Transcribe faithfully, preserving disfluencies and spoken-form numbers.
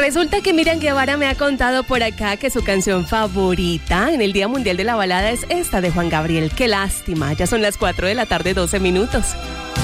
Resulta que Miriam Guevara me ha contado por acá que su canción favorita en el Día Mundial de la Balada es esta de Juan Gabriel. Qué lástima, ya son las cuatro de la tarde, doce minutos.